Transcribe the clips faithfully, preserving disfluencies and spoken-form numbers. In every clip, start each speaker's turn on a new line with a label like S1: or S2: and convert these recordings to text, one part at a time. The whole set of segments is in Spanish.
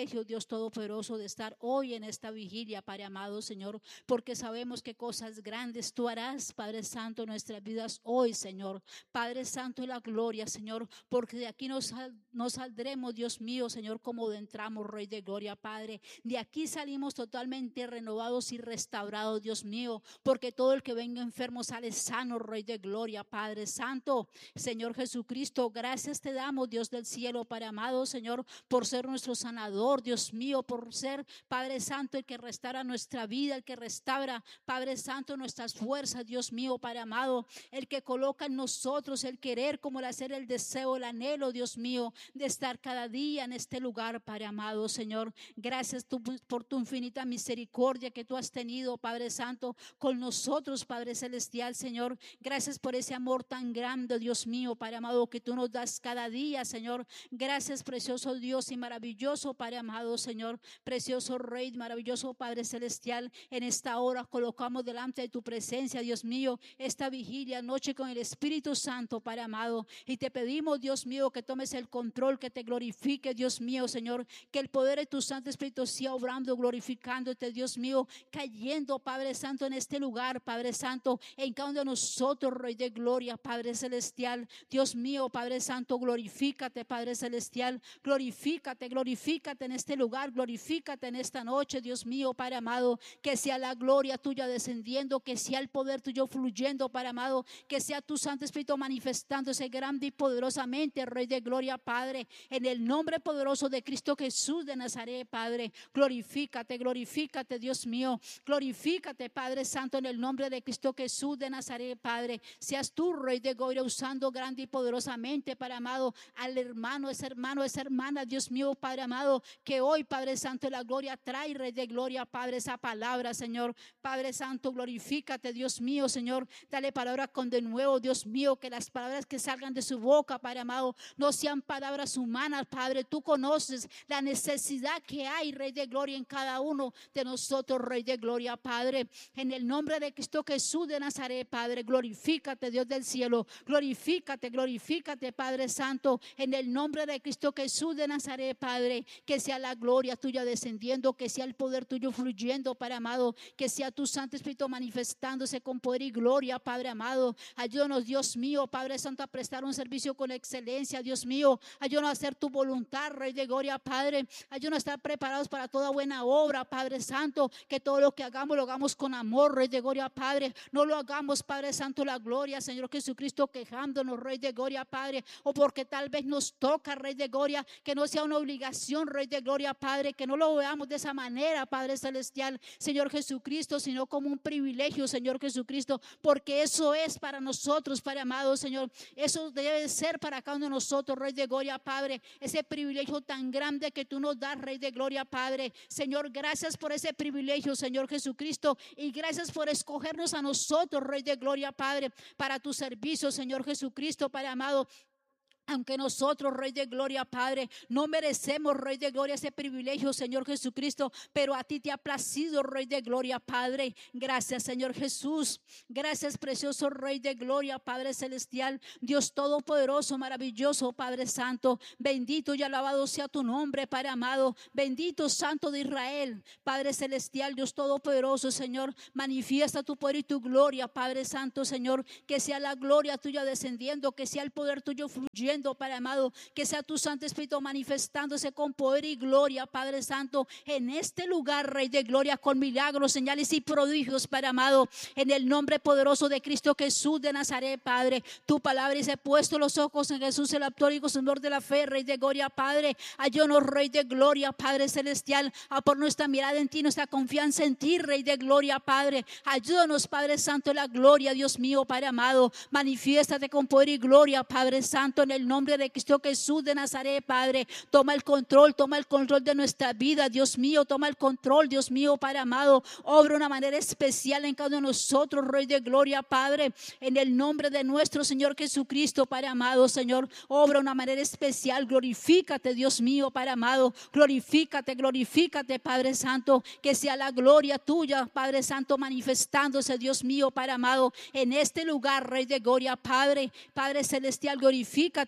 S1: privilegio, Dios Todopoderoso, de estar hoy en esta vigilia, Padre amado, Señor, porque sabemos que cosas grandes tú harás, Padre Santo, en nuestras vidas hoy, Señor. Padre Santo, de la gloria, Señor, porque de aquí nos, nos saldremos, Dios mío, Señor, como entramos, Rey de gloria, Padre. De aquí salimos totalmente renovados y restaurados, Dios mío, porque todo el que venga enfermo sale sano, Rey de gloria, Padre Santo. Señor Jesucristo, gracias te damos, Dios del cielo, Padre amado, Señor, por ser nuestro sanador, Dios mío, por ser, Padre Santo, el que restaura nuestra vida, el que restaura, Padre Santo, nuestras fuerzas, Dios mío, Padre amado, el que coloca en nosotros el querer como el hacer, el deseo, el anhelo, Dios mío, de estar cada día en este lugar, Padre amado, Señor. Gracias tú, por tu infinita misericordia que tú has tenido, Padre Santo, con nosotros, Padre Celestial, Señor. Gracias por ese amor tan grande, Dios mío, Padre amado, que tú nos das cada día, Señor. Gracias, precioso Dios y maravilloso, Padre amado, Señor. Precioso Rey, maravilloso Padre Celestial, en esta hora colocamos delante de tu presencia, Dios mío, esta vigilia, noche con el Espíritu Santo, Padre amado. Y te pedimos, Dios mío, que tomes el control, que te glorifique, Dios mío, Señor. Que el poder de tu Santo Espíritu sea obrando, glorificándote, Dios mío, cayendo, Padre Santo, en este lugar, Padre Santo, en cada uno de nosotros, Rey de gloria, Padre Celestial. Dios mío, Padre Santo, glorifícate, Padre Celestial. Glorifícate, glorifícate en este lugar, glorifícate en esta noche, Dios mío, Padre amado. Que sea la gloria tuya descendiendo, que sea el poder tuyo fluyendo, Padre amado. Que sea tu Santo Espíritu manifestándose grande y poderosamente, Rey de gloria, Padre. En el nombre poderoso de Cristo Jesús de Nazaret, Padre. Glorifícate, glorifícate, Dios mío. Glorifícate, Padre Santo, en el nombre de Cristo Jesús de Nazaret, Padre. Seas tú, Rey de gloria, usando grande y poderosamente, Padre amado, al hermano, ese hermano, esa hermana, Dios mío, Padre amado, que hoy, Padre Santo, la gloria trae, Rey de gloria, Padre, esa palabra, Señor. Padre Santo, glorifícate, Dios mío, Señor. Dale palabra con de nuevo, Dios mío, que las palabras que salgan de su boca, Padre amado, no sean palabras humanas, Padre. Tú conoces la necesidad que hay, Rey de gloria, en cada uno de nosotros, Rey de gloria, Padre. En el nombre de Cristo Jesús de Nazaret, Padre, glorifícate, Dios del cielo. Glorifícate, glorifícate, Padre Santo. En el nombre de Cristo Jesús de Nazaret, Padre, que sea la gloria tuya descendiendo, que sea el poder tuyo fluyendo, Padre amado, que sea tu Santo Espíritu manifestándose con poder y gloria, Padre amado. Ayúdanos, Dios mío, Padre Santo, a prestar un servicio con excelencia, Dios mío. Ayúdanos a hacer tu voluntad, Rey de gloria, Padre. Ayúdanos a estar preparados para toda buena obra, Padre Santo. Que todo lo que hagamos lo hagamos con amor, Rey de gloria, Padre. No lo hagamos, Padre Santo, la gloria, Señor Jesucristo, quejándonos, Rey de gloria, Padre, o porque tal vez nos toca, Rey de gloria, que no sea una obligación, Rey de gloria, Padre, que no lo veamos de esa manera, Padre Celestial, Señor Jesucristo, sino como un privilegio, Señor Jesucristo, porque eso es para nosotros, Padre amado, Señor. Eso debe ser para cada uno de nosotros, Rey de gloria, Padre, ese privilegio tan grande que tú nos das, Rey de gloria, Padre. Señor, gracias por ese privilegio, Señor Jesucristo, y gracias por escogernos a nosotros, Rey de gloria, Padre, para tu servicio, Señor Jesucristo, Padre amado. Aunque nosotros, Rey de gloria, Padre, no merecemos, Rey de gloria, ese privilegio, Señor Jesucristo, pero a ti te ha placido, Rey de gloria, Padre. Gracias, Señor Jesús. Gracias, precioso Rey de gloria, Padre celestial, Dios todopoderoso, maravilloso, Padre santo. Bendito y alabado sea tu nombre, Padre amado. Bendito, Santo de Israel, Padre celestial, Dios todopoderoso, Señor. Manifiesta tu poder y tu gloria, Padre santo, Señor. Que sea la gloria tuya descendiendo, que sea el poder tuyo fluyendo, Padre amado, que sea tu Santo Espíritu manifestándose con poder y gloria, Padre Santo, en este lugar, Rey de gloria, con milagros, señales y prodigios, Padre amado, en el nombre poderoso de Cristo Jesús de Nazaret, Padre. Tu palabra dice: puesto los ojos en Jesús, el autor y consumador de la fe, Rey de gloria, Padre. Ayúdanos, Rey de gloria, Padre celestial, a por nuestra mirada en ti, nuestra confianza en ti, Rey de gloria, Padre. Ayúdanos, Padre Santo, en la gloria, Dios mío, Padre amado. Manifiéstate con poder y gloria, Padre Santo, en el nombre de Cristo Jesús de Nazaret, Padre. Toma el control, toma el control de nuestra vida, Dios mío. Toma el control, Dios mío, Padre amado. Obra de una manera especial en cada uno de nosotros, Rey de gloria, Padre. En el nombre de nuestro Señor Jesucristo, Padre amado, Señor. Obra de una manera especial. Glorifícate, Dios mío, Padre amado. Glorifícate, glorifícate, Padre Santo. Que sea la gloria tuya, Padre Santo, manifestándose, Dios mío, Padre amado, en este lugar, Rey de gloria, Padre. Padre celestial, glorifícate,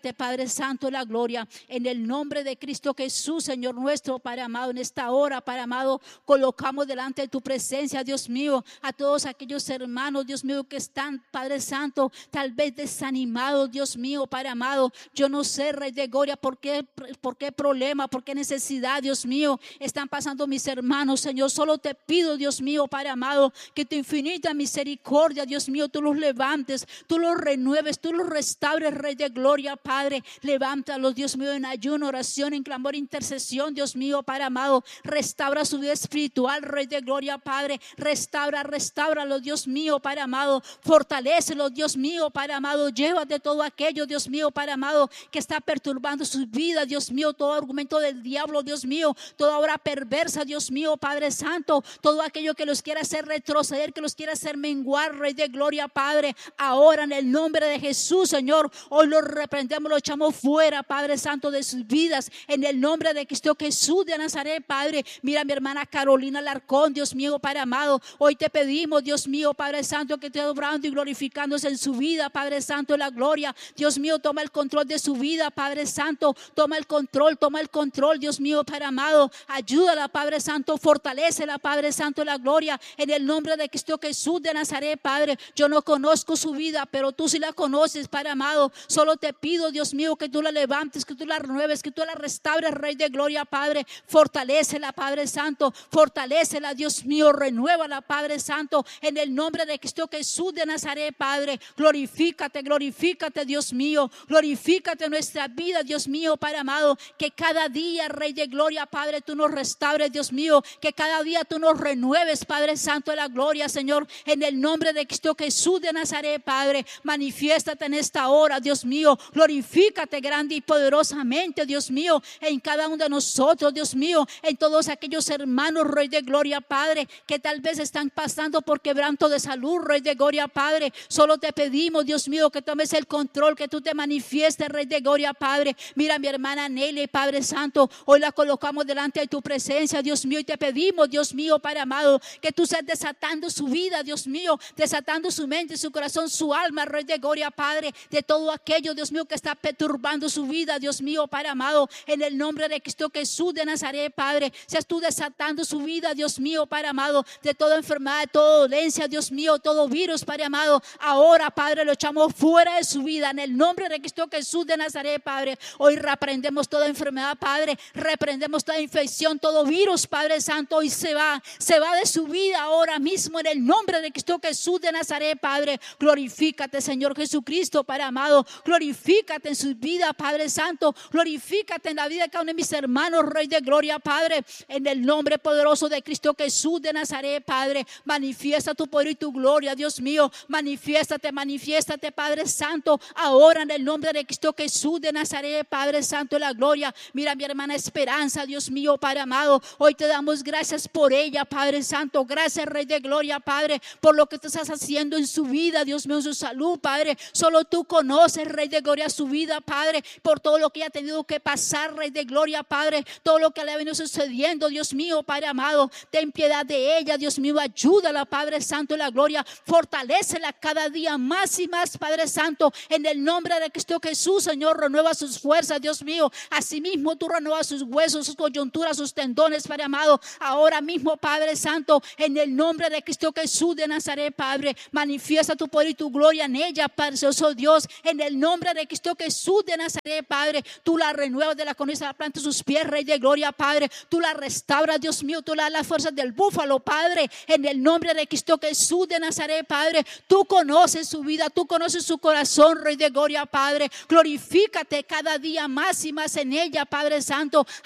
S1: glorifícate, Padre Santo, la gloria. En el nombre de Cristo Jesús, Señor nuestro, Padre amado, en esta hora, Padre amado, colocamos delante de tu presencia, Dios mío, a todos aquellos hermanos, Dios mío, que están, Padre Santo, tal vez desanimados, Dios mío, Padre amado. Yo no sé, Rey de gloria, por qué, por qué problema, por qué necesidad, Dios mío, están pasando mis hermanos, Señor. Solo te pido, Dios mío, Padre amado, que tu infinita misericordia, Dios mío, tú los levantes, tú los renueves, tú los restaures, Rey de gloria, Padre. Levántalos, Dios mío, en ayuno, oración, en clamor, intercesión, Dios mío, Padre amado. Restaura su vida espiritual, Rey de gloria, Padre. Restaura, restáuralos, Dios mío, Padre amado. Fortalécelos, Dios mío, Padre amado. Llévate todo aquello, Dios mío, Padre amado, que está perturbando sus vidas, Dios mío. Todo argumento del diablo, Dios mío. Toda obra perversa, Dios mío, Padre Santo. Todo aquello que los quiera hacer retroceder, que los quiera hacer menguar, Rey de gloria, Padre. Ahora en el nombre de Jesús, Señor, hoy lo reprendemos, lo echamos fuera, Padre Santo, de sus vidas. En el nombre de Cristo Jesús de Nazaret, Padre. Mira mi hermana Carolina Larcón, Dios mío, Padre amado. Hoy te pedimos, Dios mío, Padre Santo, que esté obrando y glorificándose en su vida, Padre Santo, en la gloria. Dios mío, toma el control de su vida, Padre Santo. Toma el control, toma el control, Dios mío, Padre amado. Ayúdala, Padre Santo. Fortalécela, Padre Santo, en la gloria. En el nombre de Cristo Jesús de Nazaret, Padre. Yo no conozco su vida, pero tú sí la conoces, Padre amado. Solo te pido, Dios mío, que tú la levantes, que tú la renueves, que tú la restaures, Rey de gloria, Padre. Fortalécela, Padre Santo. Fortalécela, Dios mío. Renuévala, Padre Santo. En el nombre de Cristo Jesús de Nazaret, Padre. Glorifícate, glorifícate, Dios mío. Glorifícate en nuestra vida, Dios mío, Padre amado. Que cada día, Rey de gloria, Padre, tú nos restaures, Dios mío. Que cada día tú nos renueves, Padre Santo, de la gloria, Señor. En el nombre de Cristo Jesús de Nazaret, Padre. Manifiéstate en esta hora, Dios mío. Glorifícate grande y poderosamente, Dios mío, en cada uno de nosotros, Dios mío, en todos aquellos hermanos, Rey de gloria, Padre, que tal vez están pasando por quebranto de salud, Rey de gloria, Padre. Solo te pedimos, Dios mío, que tomes el control, que tú te manifiestes, Rey de gloria, Padre. Mira a mi hermana Nelly, Padre Santo, hoy la colocamos delante de tu presencia, Dios mío, y te pedimos, Dios mío, Padre amado, que tú seas desatando su vida, Dios mío, desatando su mente, su corazón, su alma, Rey de gloria, Padre, de todo aquello, Dios mío, que está perturbando su vida, Dios mío, Padre amado. En el nombre de Cristo Jesús de Nazaret, Padre, seas tú desatando su vida, Dios mío, Padre amado, de toda enfermedad, de toda dolencia, Dios mío, todo virus, Padre amado. Ahora, Padre, lo echamos fuera de su vida, en el nombre de Cristo Jesús de Nazaret, Padre. Hoy reprendemos toda enfermedad, Padre, reprendemos toda infección, todo virus, Padre Santo, hoy se va, se va de su vida ahora mismo, en el nombre de Cristo Jesús de Nazaret, Padre. Glorifícate, Señor Jesucristo, Padre amado. Glorifícate en su vida, Padre Santo. Glorifícate en la vida de cada uno de mis hermanos, Rey de gloria, Padre. En el nombre poderoso de Cristo Jesús de Nazaret, Padre. Manifiesta tu poder y tu gloria, Dios mío. Manifiéstate, manifiéstate, Padre Santo. Ahora en el nombre de Cristo Jesús de Nazaret, Padre Santo, la gloria. Mira a mi hermana Esperanza, Dios mío, Padre amado. Hoy te damos gracias por ella, Padre Santo. Gracias, Rey de gloria, Padre, por lo que tú estás haciendo en su vida, Dios mío, en su salud, Padre. Solo tú conoces, Rey de gloria, su vida, Padre, por todo lo que ella ha tenido que pasar, Rey de gloria, Padre, todo lo que le ha venido sucediendo, Dios mío, Padre amado. Ten piedad de ella, Dios mío, ayúdala, Padre Santo, en la gloria. Fortalécela cada día más y más, Padre Santo, en el nombre de Cristo Jesús, Señor. Renueva sus fuerzas, Dios mío. Asimismo tú renuevas sus huesos, sus coyunturas, sus tendones, Padre amado. Ahora mismo, Padre Santo, en el nombre de Cristo Jesús de Nazaret, Padre, manifiesta tu poder y tu gloria en ella, Padre Dios. En el nombre de Cristo Jesús de Nazaret, Padre, tú la renuevas de la condición de la planta de sus pies, Rey de gloria, Padre. Tú la restauras, Dios mío. Tú le das las fuerzas del búfalo, Padre. En el nombre de Cristo Jesús de Nazaret, Padre, tú conoces su vida, tú conoces su corazón, Rey de gloria, Padre. Glorifícate cada día más y más en ella, Padre Santo.